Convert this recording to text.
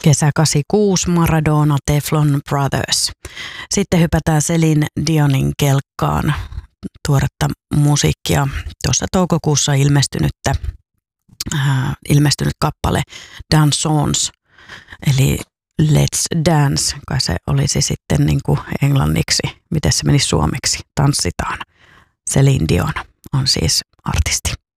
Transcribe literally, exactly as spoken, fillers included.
Kesä kahdeksankymmentäkuusi, Maradona, Teflon Brothers. Sitten hypätään Celine Dionin kelkkaan, tuoretta musiikkia. Tuossa toukokuussa ilmestynyttä, äh, ilmestynyt kappale Dansons, eli Let's Dance, kai se olisi sitten niin kuin englanniksi, miten se meni suomeksi, tanssitaan. Celine Dion on siis artisti.